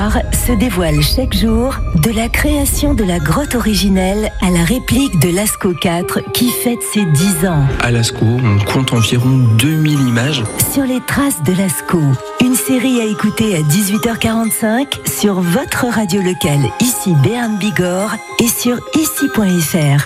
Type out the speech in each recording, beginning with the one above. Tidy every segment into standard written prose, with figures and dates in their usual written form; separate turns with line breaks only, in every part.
Se dévoile chaque jour de la création de la grotte originelle à la réplique de Lascaux 4 qui fête ses 10 ans.
À Lascaux, on compte environ 2000 images.
Sur les traces de Lascaux, une série à écouter à 18h45 sur votre radio locale, ici Béarn Bigorre et sur ici.fr.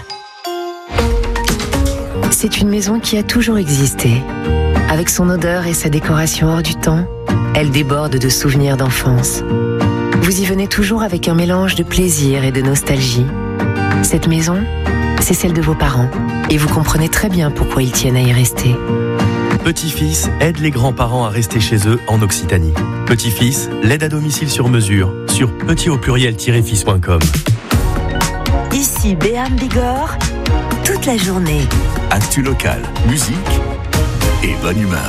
C'est une maison qui a toujours existé. Avec son odeur et sa décoration hors du temps, elle déborde de souvenirs d'enfance. Vous y venez toujours avec un mélange de plaisir et de nostalgie. Cette maison, c'est celle de vos parents. Et vous comprenez très bien pourquoi ils tiennent à y rester.
Petit-fils aide les grands-parents à rester chez eux en Occitanie. Petit-fils, l'aide à domicile sur mesure sur petit-fils.com.
Ici Béarn Bigorre, toute la journée.
Actu local, musique et bonne humeur.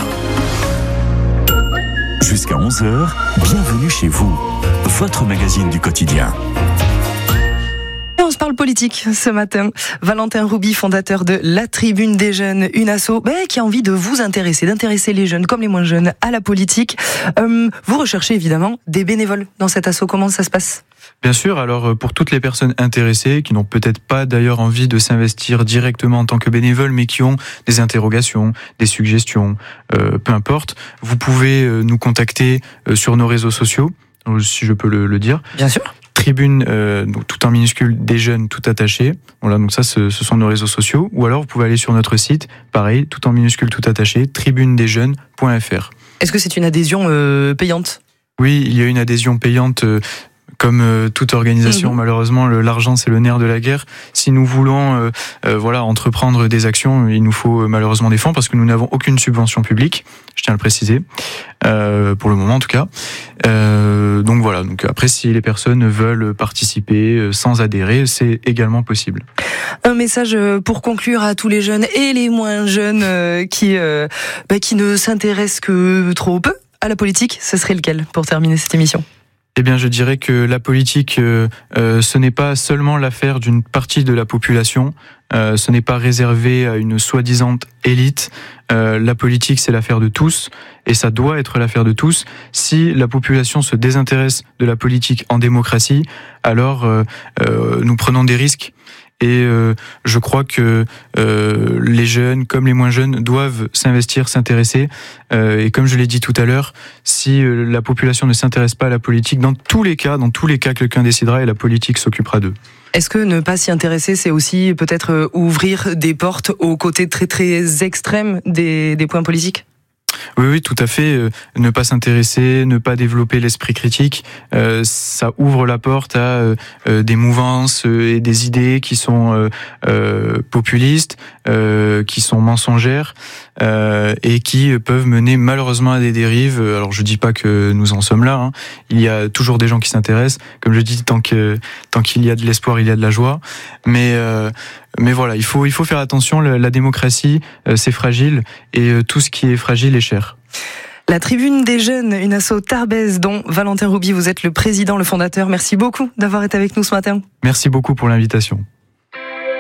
Jusqu'à 11h, bienvenue chez vous, votre magazine du quotidien.
Et on se parle politique ce matin. Valentin Rouby, fondateur de La Tribune des Jeunes, une asso qui a envie de vous intéresser, d'intéresser les jeunes comme les moins jeunes à la politique. Vous recherchez évidemment des bénévoles dans cette asso. Comment ça se passe ?
Bien sûr, alors pour toutes les personnes intéressées, qui n'ont peut-être pas d'ailleurs envie de s'investir directement en tant que bénévole, mais qui ont des interrogations, des suggestions, peu importe, vous pouvez nous contacter sur nos réseaux sociaux, si je peux le dire.
Bien sûr.
Tribune, donc tout en minuscule, des jeunes, tout attaché. Voilà, donc ça, ce sont nos réseaux sociaux. Ou alors, vous pouvez aller sur notre site, pareil, tout en minuscule, tout attaché, tribunedesjeunes.fr.
Est-ce que c'est une adhésion payante ?
Oui, il y a une adhésion payante. Comme toute organisation, malheureusement, l'argent c'est le nerf de la guerre. Si nous voulons, entreprendre des actions, il nous faut malheureusement des fonds parce que nous n'avons aucune subvention publique. Je tiens à le préciser, pour le moment en tout cas. Donc voilà. Donc après, si les personnes veulent participer sans adhérer, c'est également possible.
Un message pour conclure à tous les jeunes et les moins jeunes qui ne s'intéressent que trop peu à la politique. Ce serait lequel pour terminer cette émission ?
Eh bien, je dirais que la politique, ce n'est pas seulement l'affaire d'une partie de la population. Ce n'est pas réservé à une soi-disant élite. La politique, c'est l'affaire de tous, et ça doit être l'affaire de tous. Si la population se désintéresse de la politique en démocratie, alors nous prenons des risques. Et je crois que les jeunes, comme les moins jeunes, doivent s'investir, s'intéresser. Et comme je l'ai dit tout à l'heure, si la population ne s'intéresse pas à la politique, dans tous les cas, quelqu'un décidera et la politique s'occupera d'eux.
Est-ce que ne pas s'y intéresser, c'est aussi peut-être ouvrir des portes aux côtés très très extrêmes des points politiques ?
Oui, tout à fait. Ne pas s'intéresser, ne pas développer l'esprit critique, ça ouvre la porte à des mouvances et des idées qui sont populistes, qui sont mensongères et qui peuvent mener malheureusement à des dérives. Alors je dis pas que nous en sommes là. Il y a toujours des gens qui s'intéressent. Comme je dis, tant qu'il y a de l'espoir, il y a de la joie. Mais voilà, il faut faire attention. La démocratie, c'est fragile et tout ce qui est fragile est cher.
La Tribune des Jeunes, une asso tarbaise dont Valentin Rouby, vous êtes le président, le fondateur. Merci beaucoup d'avoir été avec nous ce matin.
Merci beaucoup pour l'invitation.